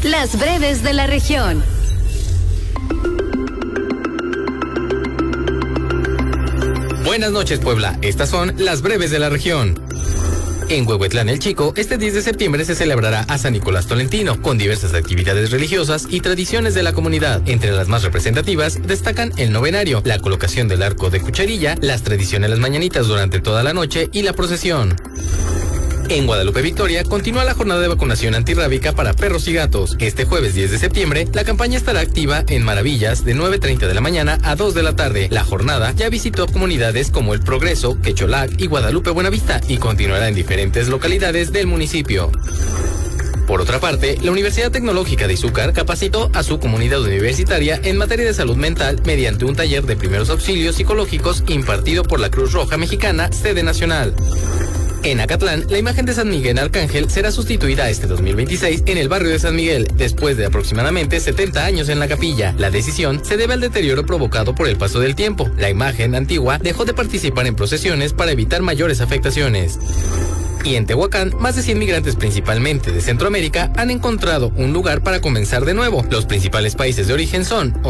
Las breves de la región. Buenas noches, Puebla. Estas son las breves de la región. En Huehuetlán el Chico, este 10 de septiembre se celebrará a San Nicolás Tolentino, con diversas actividades religiosas y tradiciones de la comunidad. Entre las más representativas destacan el novenario, la colocación del arco de cucharilla, las tradicionales mañanitas durante toda la noche y la procesión. En Guadalupe Victoria continúa la jornada de vacunación antirrábica para perros y gatos. Este jueves 10 de septiembre, la campaña estará activa en Maravillas de 9:30 de la mañana a 2 de la tarde. La jornada ya visitó comunidades como El Progreso, Quecholac y Guadalupe Buenavista y continuará en diferentes localidades del municipio. Por otra parte, la Universidad Tecnológica de Izúcar capacitó a su comunidad universitaria en materia de salud mental mediante un taller de primeros auxilios psicológicos impartido por la Cruz Roja Mexicana, sede nacional. En Acatlán, la imagen de San Miguel Arcángel será sustituida este 2026 en el barrio de San Miguel, después de aproximadamente 70 años en la capilla. La decisión se debe al deterioro provocado por el paso del tiempo. La imagen antigua dejó de participar en procesiones para evitar mayores afectaciones. Y en Tehuacán, más de 100 migrantes principalmente de Centroamérica han encontrado un lugar para comenzar de nuevo. Los principales países de origen son